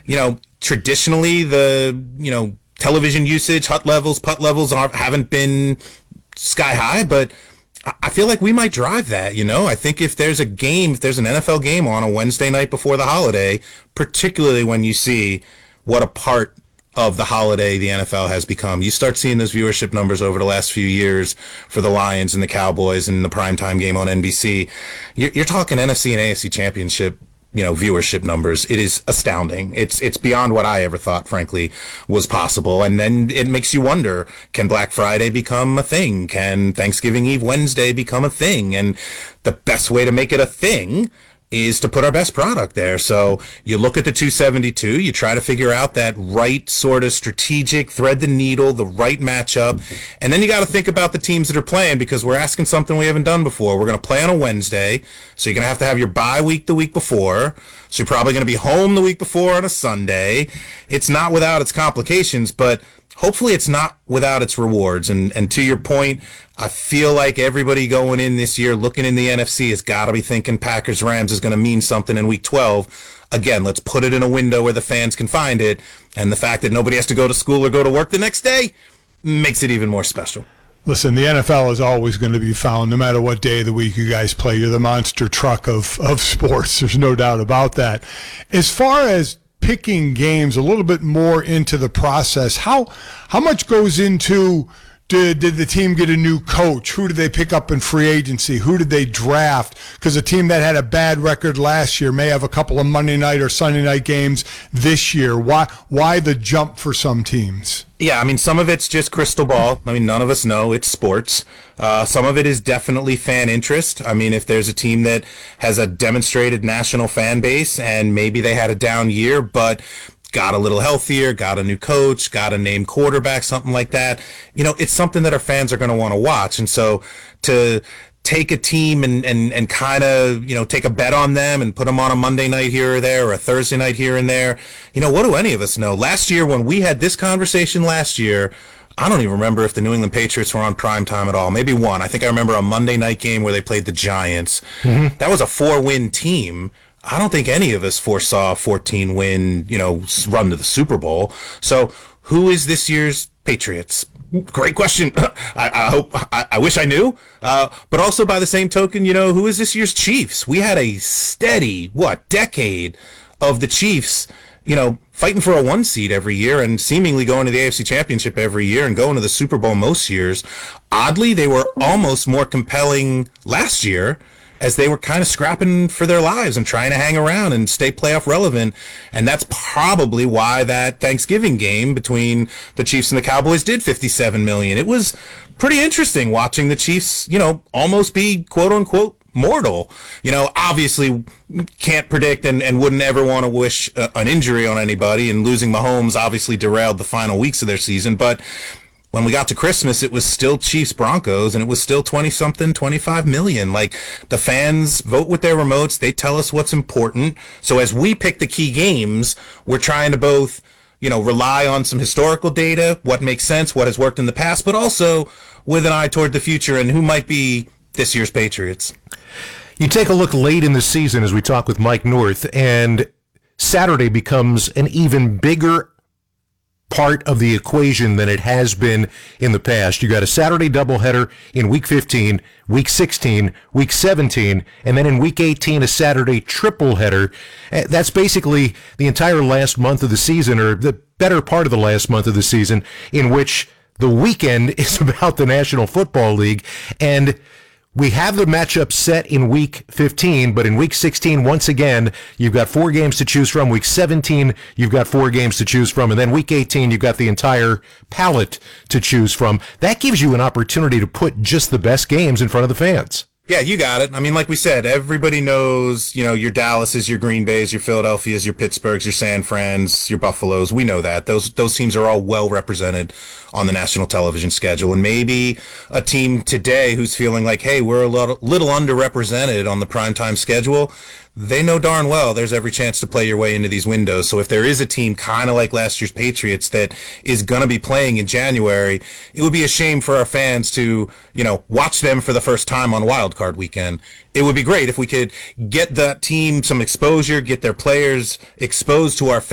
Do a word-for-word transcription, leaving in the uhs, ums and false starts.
you know, traditionally the, you know, television usage, hut levels, putt levels aren't, haven't been sky high, but I feel like we might drive that, you know? I think if there's a game, if there's an N F L game on a Wednesday night before the holiday, particularly when you see what a part of the holiday the N F L has become, you start seeing those viewership numbers over the last few years for the Lions and the Cowboys and the primetime game on N B C. You're, you're talking N F C and A F C championship, you know, viewership numbers. It is astounding. It's it's beyond what I ever thought, frankly, was possible. And then it makes you wonder, can Black Friday become a thing? Can Thanksgiving Eve Wednesday become a thing? And the best way to make it a thing is to put our best product there. So you look at the two seventy-two, you try to figure out that right sort of strategic, thread the needle, the right matchup. And then you got to think about the teams that are playing, because we're asking something we haven't done before. We're going to play on a Wednesday, so you're going to have to have your bye week the week before. So you're probably going to be home the week before on a Sunday. It's not without its complications, but hopefully it's not without its rewards. And and to your point, I feel like everybody going in this year looking in the N F C has got to be thinking Packers-Rams is going to mean something in week twelve. Again, let's put it in a window where the fans can find it. And the fact that nobody has to go to school or go to work the next day makes it even more special. Listen, the N F L is always going to be found no matter what day of the week you guys play. You're the monster truck of, of sports. There's no doubt about that. As far as picking games a little bit more into the process, how how much goes into did, did the team get a new coach? Who did they pick up in free agency? Who did they draft? Because a team that had a bad record last year may have a couple of Monday night or Sunday night games this year. Why why the jump for some teams? Yeah, I mean, some of it's just crystal ball. I mean, none of us know. It's sports. Uh, some of it is definitely fan interest. I mean, if there's a team that has a demonstrated national fan base and maybe they had a down year, but got a little healthier, got a new coach, got a named quarterback, something like that, you know, it's something that our fans are going to want to watch. And so to take a team and, and, and kind of, you know, take a bet on them and put them on a Monday night here or there or a Thursday night here and there. You know, what do any of us know? Last year, when we had this conversation last year, I don't even remember if the New England Patriots were on prime time at all. Maybe one. I think I remember a Monday night game where they played the Giants. Mm-hmm. That was a four-win team. I don't think any of us foresaw a fourteen-win, you know, run to the Super Bowl. So who is this year's Patriots? Great question. I, I hope, I, I wish I knew. Uh, but also by the same token, you know, who is this year's Chiefs? We had a steady, what, decade of the Chiefs, you know, fighting for a one seed every year and seemingly going to the A F C Championship every year and going to the Super Bowl most years. Oddly, they were almost more compelling last year, as they were kind of scrapping for their lives and trying to hang around and stay playoff relevant. And that's probably why that Thanksgiving game between the Chiefs and the Cowboys did fifty-seven million dollars. It was pretty interesting watching the Chiefs, you know, almost be quote unquote mortal. You know, obviously can't predict and, and wouldn't ever want to wish uh, an injury on anybody, and losing Mahomes obviously derailed the final weeks of their season. But when we got to Christmas, it was still Chiefs Broncos, and it was still twenty something, twenty-five million. Like, the fans vote with their remotes. They tell us what's important. So as we pick the key games, we're trying to both, you know, rely on some historical data, what makes sense, what has worked in the past, but also with an eye toward the future and who might be this year's Patriots. You take a look late in the season as we talk with Mike North, and Saturday becomes an even bigger part of the equation than it has been in the past. You got a Saturday doubleheader in week fifteen, week sixteen, week seventeen, and then in week eighteen, a Saturday tripleheader. That's basically the entire last month of the season, or the better part of the last month of the season, in which the weekend is about the National Football League. And we have the matchup set in week fifteen, but in week sixteen, once again, you've got four games to choose from. Week seventeen, you've got four games to choose from. And then week eighteen, you've got the entire palette to choose from. That gives you an opportunity to put just the best games in front of the fans. Yeah, you got it. I mean, like we said, everybody knows, you know, your Dallases, your Green Bays, your Philadelphias, your Pittsburghs, your San Frans, your Buffaloes. We know that. Those those teams are all well represented on the national television schedule. And maybe a team today who's feeling like, hey, we're a little, little underrepresented on the primetime schedule, they know darn well there's every chance to play your way into these windows. So if there is a team kind of like last year's Patriots that is going to be playing in January, it would be a shame for our fans to, you know, watch them for the first time on Wild Card weekend. It would be great if we could get that team some exposure, get their players exposed to our fans.